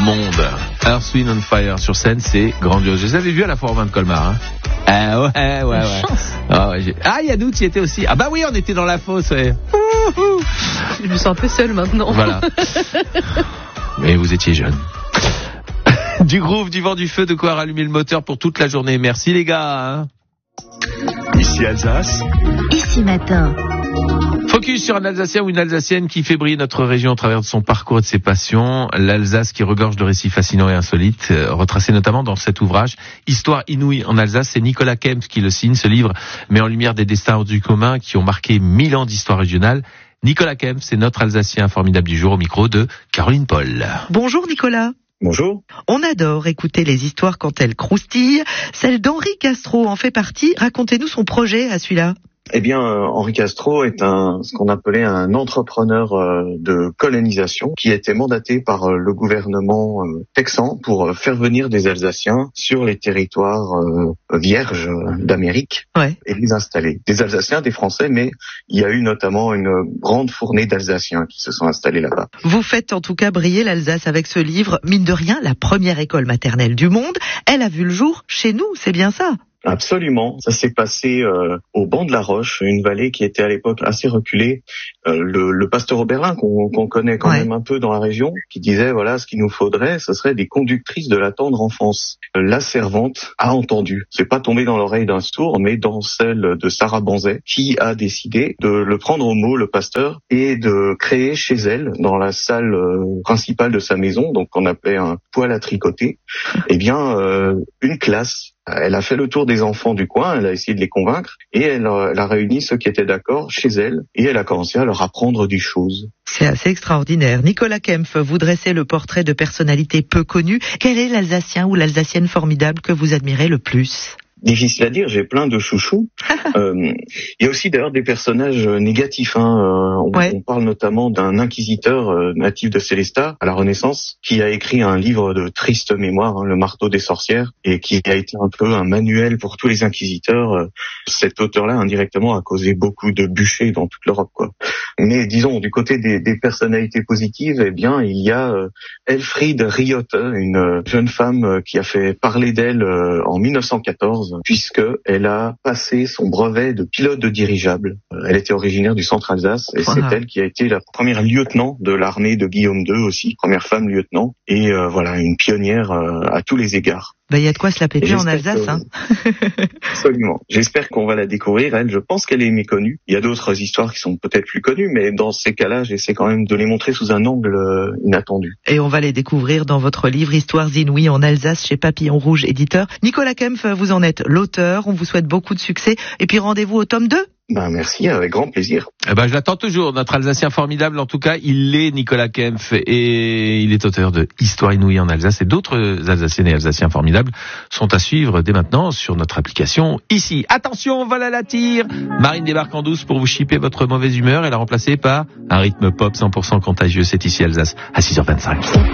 monde. Earth, Wind and Fire sur scène, c'est grandiose. Je les avais vus à la Foire 20 de Colmar. Ouais. Yannou, tu y étais aussi. Ah bah oui, on était dans la fosse. Ouais. Je me sens un peu seule maintenant. Voilà. Mais vous étiez jeune. Du groove, du vent, du feu, de quoi rallumer le moteur pour toute la journée. Merci les gars. Ici Alsace. Ici Matin. Focus sur un Alsacien ou une Alsacienne qui fait briller notre région au travers de son parcours et de ses passions. L'Alsace qui regorge de récits fascinants et insolites, retracés notamment dans cet ouvrage Histoire inouïe en Alsace. C'est Nicolas Kempf qui le signe. Ce livre met en lumière des destins hors du commun qui ont marqué 1000 ans d'histoire régionale. Nicolas Kempf, c'est notre Alsacien formidable du jour au micro de Caroline Paul. Bonjour Nicolas. Bonjour. On adore écouter les histoires quand elles croustillent. Celle d'Henri Castro en fait partie. Racontez-nous son projet à celui-là. Eh bien, Henri Castro est ce qu'on appelait un entrepreneur de colonisation qui a été mandaté par le gouvernement texan pour faire venir des Alsaciens sur les territoires vierges d'Amérique et les installer. Des Alsaciens, des Français, mais il y a eu notamment une grande fournée d'Alsaciens qui se sont installés là-bas. Vous faites en tout cas briller l'Alsace avec ce livre. Mine de rien, la première école maternelle du monde, elle a vu le jour chez nous, c'est bien ça ? Absolument, ça s'est passé au banc de la Roche, une vallée qui était à l'époque assez reculée. Le pasteur Oberlin, qu'on connaît quand même un peu dans la région, qui disait voilà, ce qu'il nous faudrait, ce serait des conductrices de la tendre enfance. La servante a entendu, c'est pas tombé dans l'oreille d'un sourd, mais dans celle de Sarah Banzet, qui a décidé de le prendre au mot, le pasteur, et de créer chez elle, dans la salle principale de sa maison, donc qu'on appelait un poêle à tricoter, une classe. Elle a fait le tour des enfants du coin, elle a essayé de les convaincre et elle a réuni ceux qui étaient d'accord chez elle et elle a commencé à leur apprendre des choses. C'est assez extraordinaire. Nicolas Kempf, vous dressez le portrait de personnalités peu connues. Quel est l'Alsacien ou l'Alsacienne formidable que vous admirez le plus ? Difficile à dire, j'ai plein de chouchous. Il y a aussi d'ailleurs des personnages négatifs. On parle notamment d'un inquisiteur natif de Sélestat à la Renaissance qui a écrit un livre de triste mémoire, Le marteau des sorcières, et qui a été un peu un manuel pour tous les inquisiteurs. Cet auteur-là, indirectement, a causé beaucoup de bûchers dans toute l'Europe, quoi. Mais disons, du côté des personnalités positives, eh bien, il y a Elfriede Riotte, une jeune femme qui a fait parler d'elle en 1914. Puisque elle a passé son brevet de pilote de dirigeable. Elle était originaire du centre Alsace et c'est elle qui a été la première lieutenant de l'armée de Guillaume II aussi, première femme lieutenant et une pionnière à tous les égards. Il y a de quoi se la péter en Alsace. Absolument. J'espère qu'on va la découvrir. Elle, je pense qu'elle est méconnue. Il y a d'autres histoires qui sont peut-être plus connues, mais dans ces cas-là, j'essaie quand même de les montrer sous un angle inattendu. Et on va les découvrir dans votre livre Histoires inouïes en Alsace chez Papillon Rouge éditeur. Nicolas Kempf, vous en êtes l'auteur. On vous souhaite beaucoup de succès. Et puis rendez-vous au tome 2. Merci, avec grand plaisir. Je l'attends toujours, notre Alsacien formidable. En tout cas, il est Nicolas Kempf et il est auteur de Histoire inouïe en Alsace. Et d'autres Alsaciennes et Alsaciens formidables sont à suivre dès maintenant sur notre application ici. Attention, vol à la tire. Marine débarque en douce pour vous chipper votre mauvaise humeur. Elle est remplacée par un rythme pop 100% contagieux. C'est ici Alsace à 6h25.